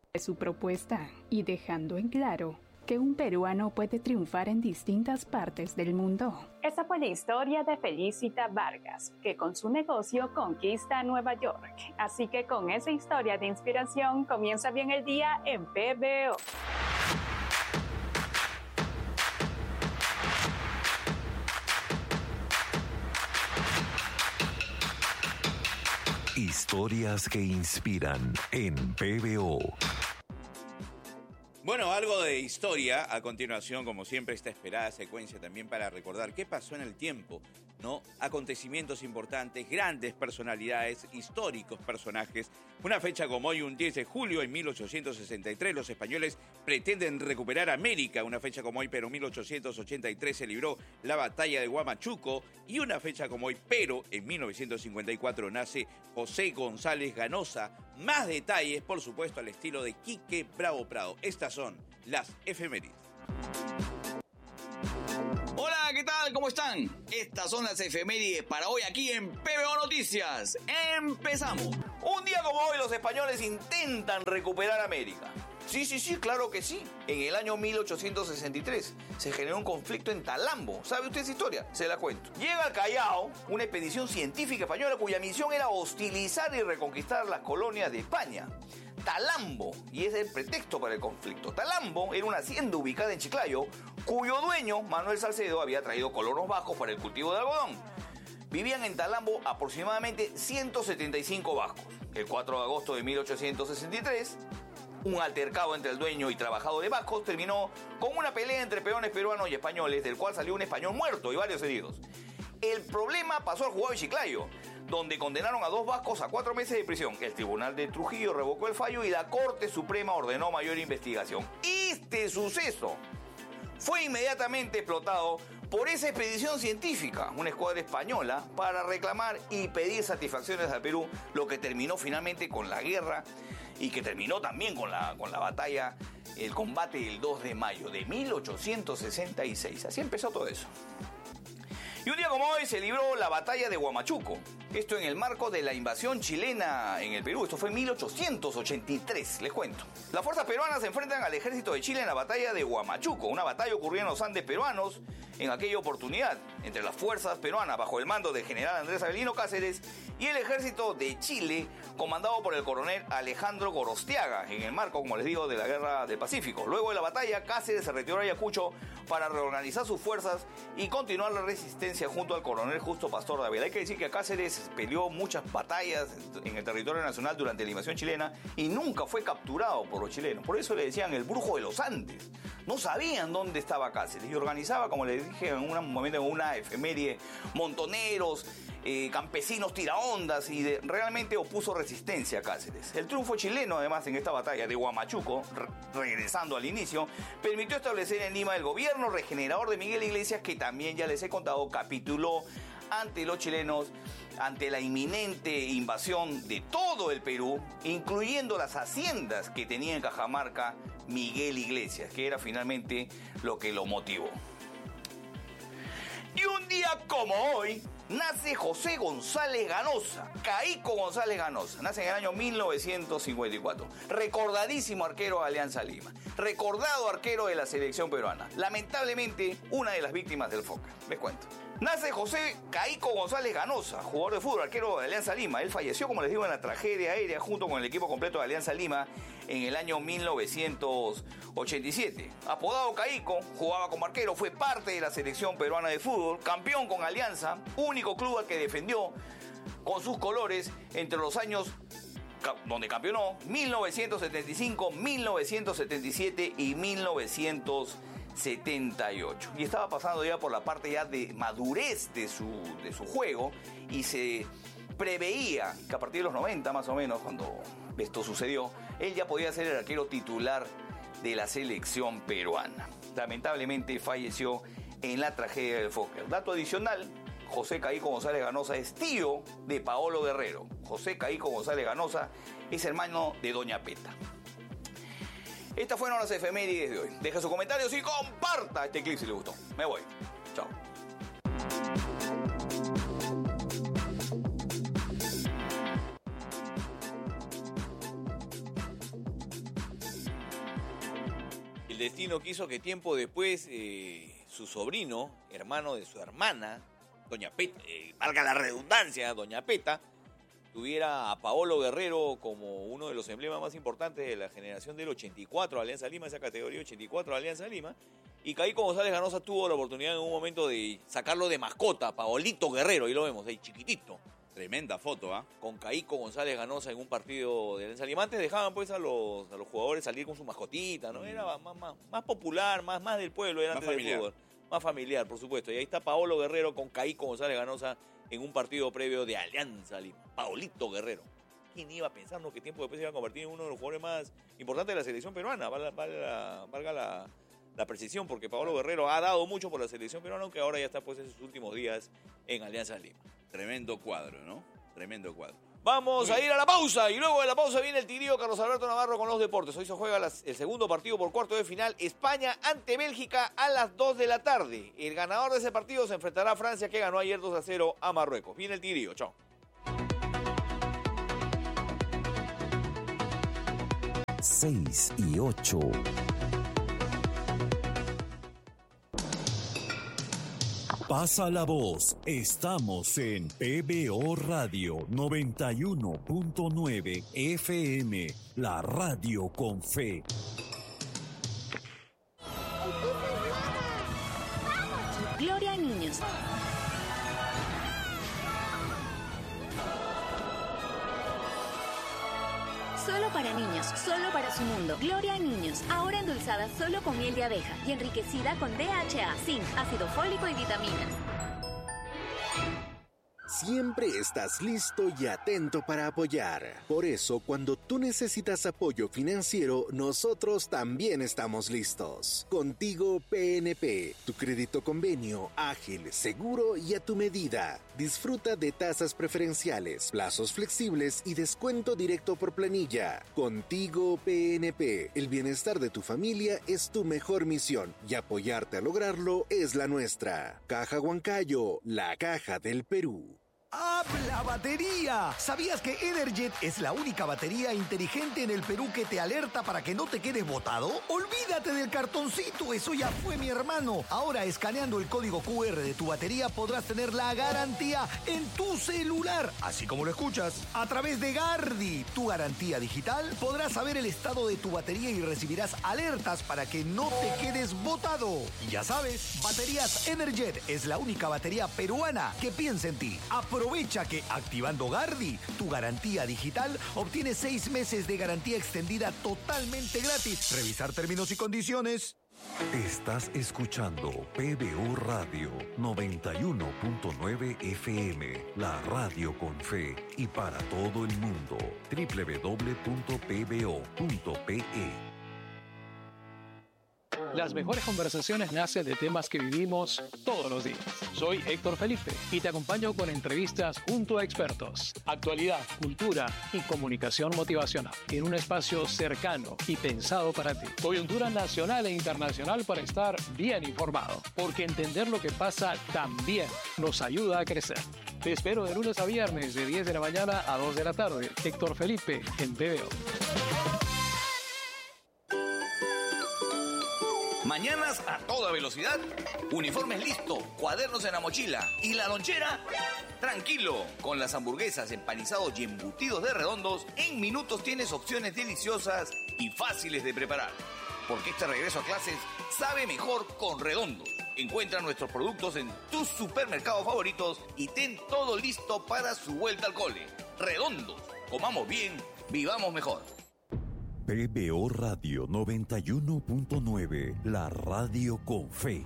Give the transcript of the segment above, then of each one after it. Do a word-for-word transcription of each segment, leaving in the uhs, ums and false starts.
de su propuesta y dejando en claro que un peruano puede triunfar en distintas partes del mundo. Esa fue la historia de Felicita Vargas, que con su negocio conquista Nueva York. Así que con esa historia de inspiración comienza bien el día en P B O. Historias que inspiran en P B O. Bueno, algo de historia. A continuación, como siempre, esta esperada secuencia también para recordar qué pasó en el tiempo, ¿no? Acontecimientos importantes, grandes personalidades, históricos personajes. Una fecha como hoy, un diez de julio en mil ochocientos sesenta y tres, los españoles pretenden recuperar América. Una fecha como hoy, pero en mil ochocientos ochenta y tres se libró la batalla de Huamachuco. Y una fecha como hoy, pero en mil novecientos cincuenta y cuatro nace José González Ganosa. Más detalles, por supuesto, al estilo de Quique Bravo Prado. Estas son las efemérides. Hola, ¿qué tal? ¿Cómo están? Estas son las efemérides para hoy aquí en P B O Noticias. ¡Empezamos! Un día como hoy los españoles intentan recuperar América. Sí, sí, sí, claro que sí. En el año mil ochocientos sesenta y tres se generó un conflicto en Talambo. ¿Sabe usted esa historia? Se la cuento. Llega al Callao una expedición científica española cuya misión era hostilizar y reconquistar las colonias de España. Talambo, y ese es el pretexto para el conflicto. Talambo era una hacienda ubicada en Chiclayo, cuyo dueño, Manuel Salcedo, había traído colonos bajos para el cultivo de algodón. Vivían en Talambo aproximadamente ciento setenta y cinco vascos. El cuatro de agosto de mil ochocientos sesenta y tres, un altercado entre el dueño y trabajadores vascos terminó con una pelea entre peones peruanos y españoles, del cual salió un español muerto y varios heridos. El problema pasó al juzgado de Chiclayo, donde condenaron a dos vascos a cuatro meses de prisión. El Tribunal de Trujillo revocó el fallo y la Corte Suprema ordenó mayor investigación. Este suceso fue inmediatamente explotado por esa expedición científica, una escuadra española, para reclamar y pedir satisfacciones al Perú, lo que terminó finalmente con la guerra y que terminó también con la, con la batalla, el combate del dos de mayo de mil ochocientos sesenta y seis. Así empezó todo eso. Y un día como hoy se libró la batalla de Huamachuco. Esto en el marco de la invasión chilena en el Perú. Esto fue en mil ochocientos ochenta y tres, les cuento. Las fuerzas peruanas se enfrentan al ejército de Chile en la batalla de Huamachuco. Una batalla ocurrió en los Andes peruanos en aquella oportunidad, entre las fuerzas peruanas bajo el mando del general Andrés Avelino Cáceres y el ejército de Chile comandado por el coronel Alejandro Gorostiaga, en el marco, como les digo, de la Guerra del Pacífico. Luego de la batalla, Cáceres se retiró a Ayacucho para reorganizar sus fuerzas y continuar la resistencia junto al coronel Justo Pastor Dávila. Hay que decir que Cáceres peleó muchas batallas en el territorio nacional durante la invasión chilena y nunca fue capturado por los chilenos. Por eso le decían el brujo de los Andes. No sabían dónde estaba Cáceres y organizaba, como les dije en un momento, en una efeméride, montoneros, eh, campesinos tiraondas, y de, realmente opuso resistencia a Cáceres. El triunfo chileno, además, en esta batalla de Huamachuco, re regresando al inicio, permitió establecer en Lima el gobierno regenerador de Miguel Iglesias, que también, ya les he contado, capituló ante los chilenos ante la inminente invasión de todo el Perú, incluyendo las haciendas que tenía en Cajamarca Miguel Iglesias, que era finalmente lo que lo motivó. Y un día como hoy nace José González Ganosa, Caico González Ganosa. Nace en el año mil novecientos cincuenta y cuatro. Recordadísimo arquero de Alianza Lima. Recordado arquero de la selección peruana. Lamentablemente, una de las víctimas del Foca. Les cuento. Nace José Caico González Ganosa, jugador de fútbol, arquero de Alianza Lima. Él falleció, como les digo, en la tragedia aérea junto con el equipo completo de Alianza Lima en el año mil novecientos ochenta y siete. Apodado Caico, jugaba como arquero, fue parte de la selección peruana de fútbol, campeón con Alianza, único club al que defendió con sus colores entre los años donde campeonó mil novecientos setenta y cinco, mil novecientos setenta y siete y mil novecientos setenta y ocho. Y estaba pasando ya por la parte ya de madurez de su, de su juego, y se preveía que a partir de los noventa más o menos, cuando esto sucedió, él ya podía ser el arquero titular de la selección peruana. Lamentablemente falleció en la tragedia del Fokker. Dato adicional: José Caico González Ganosa es tío de Paolo Guerrero. José Caico González Ganosa es hermano de Doña Peta. Estas fueron las efemérides de hoy. Deja sus comentarios y comparta este clip si le gustó. Me voy. Chao. destino quiso que tiempo después eh, su sobrino, hermano de su hermana, doña Peta, eh, valga la redundancia, doña Peta, tuviera a Paolo Guerrero como uno de los emblemas más importantes de la generación del ochenta y cuatro de Alianza Lima, esa categoría ochenta y cuatro de Alianza Lima. Y Caico González Ganosa tuvo la oportunidad en un momento de sacarlo de mascota, Paolito Guerrero, ahí lo vemos, ahí chiquitito. Tremenda foto, ¿ah? ¿eh? Con Caico González Ganosa en un partido de Alianza Lima. Antes dejaban pues a los, a los jugadores salir con su mascotita, ¿no? Era más, más, más popular, más, más del pueblo, era Más antes del fútbol. Más familiar, por supuesto. Y ahí está Paolo Guerrero con Caico González Ganosa en un partido previo de Alianza Lima. Paolito Guerrero. ¿Quién iba a pensar que tiempo después se iba a convertir en uno de los jugadores más importantes de la selección peruana? Valga, valga, valga la, la precisión, porque Paolo Guerrero ha dado mucho por la selección peruana, aunque ahora ya está pues en sus últimos días en Alianza Lima. Tremendo cuadro, ¿no? Tremendo cuadro. Vamos a ir a la pausa y luego de la pausa viene el Tigrillo Carlos Alberto Navarro con los deportes. Hoy se juega las, el segundo partido por cuarto de final, España ante Bélgica a las dos de la tarde. El ganador de ese partido se enfrentará a Francia, que ganó ayer dos a cero a Marruecos. Viene el Tigrillo, chao. seis y ocho. Pasa la voz, estamos en P B O Radio noventa y uno punto nueve F M, la radio con fe. Gloria a niños. Solo para niños, solo para su mundo. Gloria a niños, ahora endulzada solo con miel de abeja y enriquecida con D H A, zinc, ácido fólico y vitaminas. Siempre estás listo y atento para apoyar. Por eso, cuando tú necesitas apoyo financiero, nosotros también estamos listos. Contigo P N P, tu crédito convenio, ágil, seguro y a tu medida. Disfruta de tasas preferenciales, plazos flexibles y descuento directo por planilla. Contigo P N P, el bienestar de tu familia es tu mejor misión y apoyarte a lograrlo es la nuestra. Caja Huancayo, la caja del Perú. ¡Habla batería! ¿Sabías que Energet es la única batería inteligente en el Perú que te alerta para que no te quedes botado? ¡Olvídate del cartoncito! ¡Eso ya fue, mi hermano! Ahora, escaneando el código Q R de tu batería, podrás tener la garantía en tu celular. Así como lo escuchas. A través de Gardi, tu garantía digital, podrás saber el estado de tu batería y recibirás alertas para que no te quedes botado. Y ya sabes, Baterías Energet es la única batería peruana que piensa en ti. Aprovecha que activando Gardi, tu garantía digital, obtienes seis meses de garantía extendida totalmente gratis. Revisar términos y condiciones. Estás escuchando P B O Radio noventa y uno punto nueve F M, la radio con fe y para todo el mundo. doble u doble u doble u punto p b o punto p e. Las mejores conversaciones nacen de temas que vivimos todos los días. Soy Héctor Felipe y te acompaño con entrevistas junto a expertos, actualidad, cultura y comunicación motivacional en un espacio cercano y pensado para ti. Coyuntura nacional e internacional para estar bien informado, porque entender lo que pasa también nos ayuda a crecer. Te espero de lunes a viernes de diez de la mañana a dos de la tarde. Héctor Felipe en P B O. Mañanas a toda velocidad, uniformes listo, cuadernos en la mochila y la lonchera, tranquilo. Con las hamburguesas, empanizados y embutidos de Redondos, en minutos tienes opciones deliciosas y fáciles de preparar. Porque este regreso a clases sabe mejor con Redondos. Encuentra nuestros productos en tus supermercados favoritos y ten todo listo para su vuelta al cole. Redondos, comamos bien, vivamos mejor. P B O Radio noventa y uno punto nueve, la radio con fe.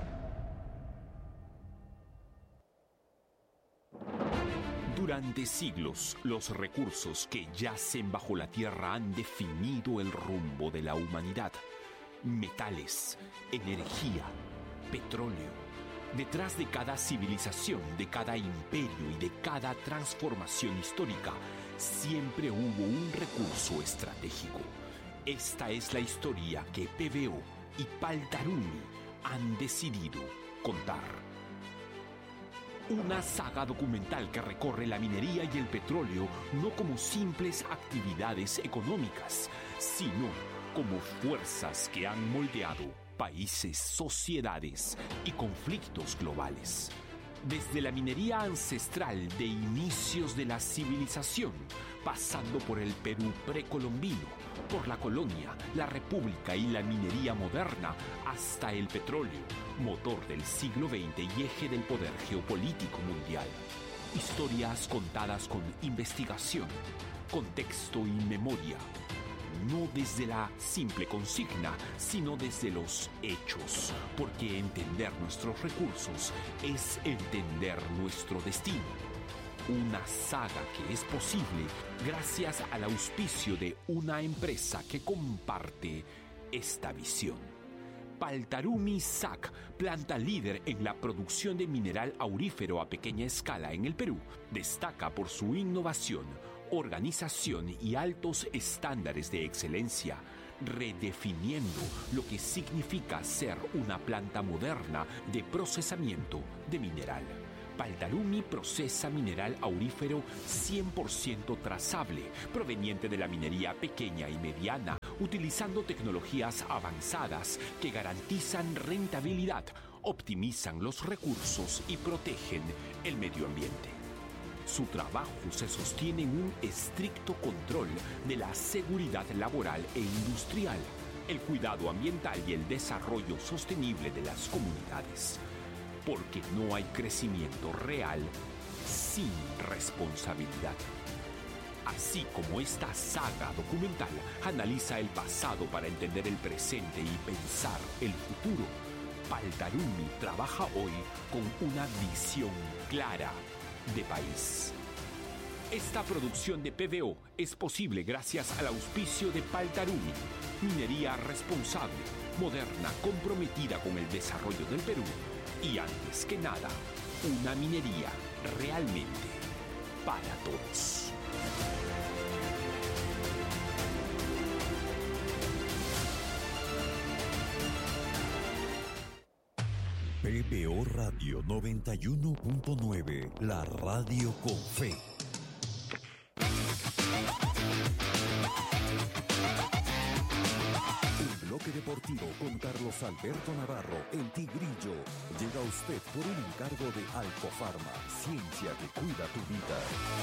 Durante siglos, los recursos que yacen bajo la tierra han definido el rumbo de la humanidad. Metales, energía, petróleo. Detrás de cada civilización, de cada imperio y de cada transformación histórica, siempre hubo un recurso estratégico. Esta es la historia que P B O y Paltaruni han decidido contar. Una saga documental que recorre la minería y el petróleo no como simples actividades económicas, sino como fuerzas que han moldeado países, sociedades y conflictos globales. Desde la minería ancestral de inicios de la civilización, pasando por el Perú precolombino, por la colonia, la república y la minería moderna, hasta el petróleo, motor del siglo veinte y eje del poder geopolítico mundial. Historias contadas con investigación, contexto y memoria. No desde la simple consigna, sino desde los hechos, porque entender nuestros recursos es entender nuestro destino. Una saga que es posible gracias al auspicio de una empresa que comparte esta visión. Paltarumi S A C, planta líder en la producción de mineral aurífero a pequeña escala en el Perú, destaca por su innovación, organización y altos estándares de excelencia, redefiniendo lo que significa ser una planta moderna de procesamiento de mineral. Paltarumi procesa mineral aurífero cien por ciento trazable, proveniente de la minería pequeña y mediana, utilizando tecnologías avanzadas que garantizan rentabilidad, optimizan los recursos y protegen el medio ambiente. Su trabajo se sostiene en un estricto control de la seguridad laboral e industrial, el cuidado ambiental y el desarrollo sostenible de las comunidades. Porque no hay crecimiento real sin responsabilidad. Así como esta saga documental analiza el pasado para entender el presente y pensar el futuro, Paltarumi trabaja hoy con una visión clara de país. Esta producción de P B O es posible gracias al auspicio de Paltarumi, minería responsable, moderna, comprometida con el desarrollo del Perú y, antes que nada, una minería realmente para todos. P B O Radio noventa y uno punto nueve, la radio con fe. El bloque deportivo con Carlos Alberto Navarro, el Tigrillo, llega a usted por un encargo de Alcofarma, ciencia que cuida tu vida.